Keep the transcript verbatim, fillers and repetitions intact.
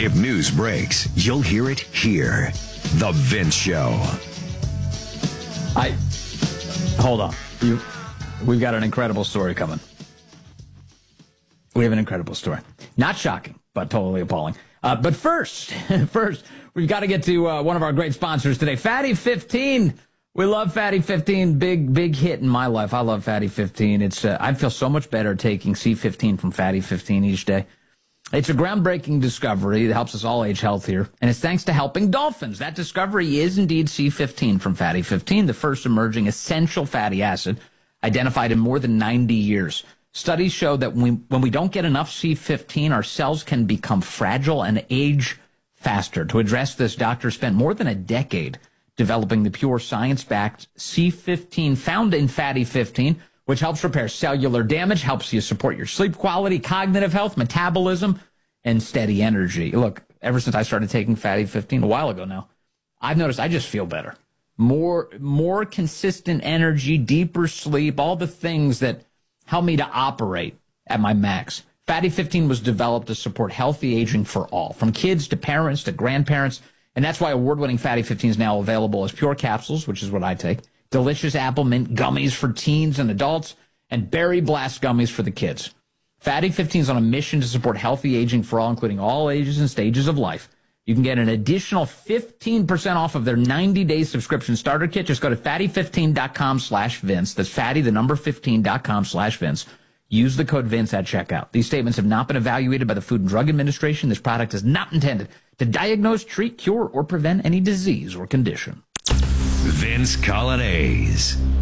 If news breaks, you'll hear it here. The Vince Show. I hold on. You, we've got an incredible story coming. We have an incredible story. Not shocking, but totally appalling. Uh, but first, first, we've got to get to uh, one of our great sponsors today, Fatty fifteen. We love Fatty fifteen. Big, big hit in my life. I love Fatty fifteen. It's uh, I feel so much better taking C fifteen from Fatty fifteen each day. It's a groundbreaking discovery that helps us all age healthier, and it's thanks to helping dolphins. That discovery is indeed C fifteen from Fatty fifteen, the first emerging essential fatty acid identified in more than ninety years. Studies show that when we, when we don't get enough C fifteen, our cells can become fragile and age faster. To address this, doctors spent more than a decade developing the pure science-backed C fifteen found in Fatty fifteen, which helps repair cellular damage, helps you support your sleep quality, cognitive health, metabolism, and steady energy. Look, ever since I started taking Fatty fifteen a while ago now, I've noticed I just feel better. More, more consistent energy, deeper sleep, all the things that help me to operate at my max. Fatty fifteen was developed to support healthy aging for all, from kids to parents to grandparents, and that's why award-winning Fatty fifteen is now available as pure capsules, which is what I take, delicious apple mint gummies for teens and adults, and berry blast gummies for the kids. Fatty fifteen is on a mission to support healthy aging for all, including all ages and stages of life. You can get an additional fifteen percent off of their ninety-day subscription starter kit. Just go to fatty fifteen dot com slash Vince. That's fatty, the number fifteen dot com slash Vince. Use the code Vince at checkout. These statements have not been evaluated by the Food and Drug Administration. This product is not intended to diagnose, treat, cure, or prevent any disease or condition. Vince Coglianese.